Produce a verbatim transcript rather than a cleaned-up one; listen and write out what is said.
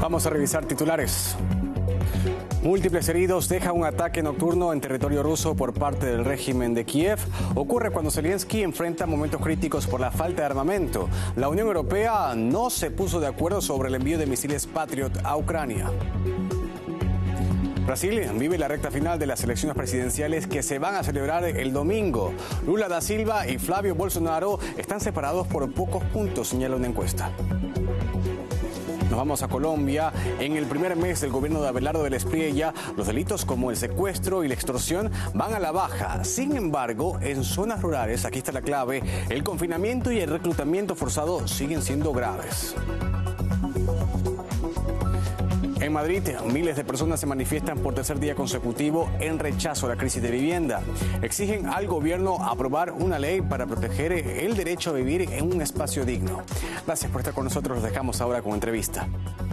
Vamos a revisar titulares. Múltiples heridos deja un ataque nocturno en territorio ruso por parte del régimen de Kiev. Ocurre cuando Zelensky enfrenta momentos críticos por la falta de armamento. La Unión Europea no se puso de acuerdo sobre el envío de misiles Patriot a Ucrania. Brasil vive la recta final de las elecciones presidenciales que se van a celebrar el domingo. Lula da Silva y Flavio Bolsonaro están separados por pocos puntos, señala una encuesta. Nos vamos a Colombia. En el primer mes del gobierno de Abelardo del Espriella, los delitos como el secuestro y la extorsión van a la baja. Sin embargo, en zonas rurales, aquí está la clave, el confinamiento y el reclutamiento forzado siguen siendo graves. En Madrid, miles de personas se manifiestan por tercer día consecutivo en rechazo a la crisis de vivienda. Exigen al gobierno aprobar una ley para proteger el derecho a vivir en un espacio digno. Gracias por estar con nosotros. Los dejamos ahora con entrevista.